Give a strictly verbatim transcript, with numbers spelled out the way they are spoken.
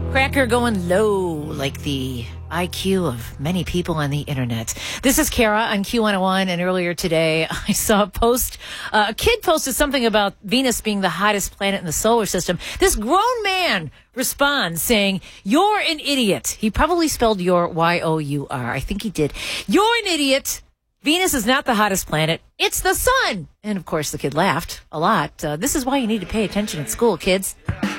Cracker going low like the I Q of many people on the internet. This is Kara on Q one oh one, and earlier today I saw a post. Uh, a kid posted something about Venus being the hottest planet in the solar system. This grown man responds saying, "You're an idiot." He probably spelled your Y O U R. I think he did. "You're an idiot. Venus is not the hottest planet. It's the sun." And of course the kid laughed a lot. Uh, this is why you need to pay attention at school, kids.